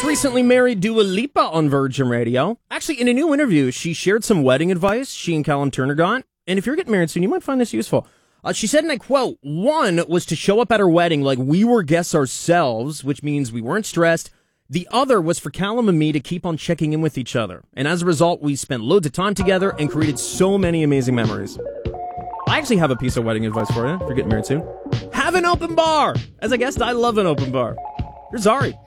recently married Dua Lipa on Virgin Radio. Actually, in a new interview, she shared some wedding advice she and Callum Turner got. And if you're getting married soon, you might find this useful. She said, and I quote, one was to show up at her wedding like we were guests ourselves, which means we weren't stressed. The other was for Callum and me to keep on checking in with each other. And as a result, we spent loads of time together and created so many amazing memories. I actually have a piece of wedding advice for you if you're getting married soon. Have an open bar! As a guest, I love an open bar. Here's Ari.